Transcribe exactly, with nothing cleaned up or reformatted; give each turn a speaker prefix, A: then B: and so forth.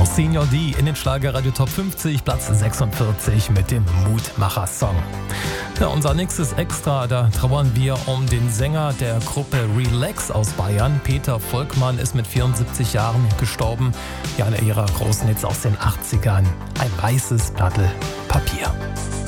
A: Senior D in den Schlagerradio Top fünfzig, Platz sechsundvierzig mit dem Mutmacher-Song. Ja, unser nächstes Extra, da trauern wir um den Sänger der Gruppe Relax aus Bayern. Peter Volkmann ist mit vierundsiebzig Jahren gestorben. Ja, einer ihrer großen Hits aus den achtzigern. Ein weißes Blatt Papier.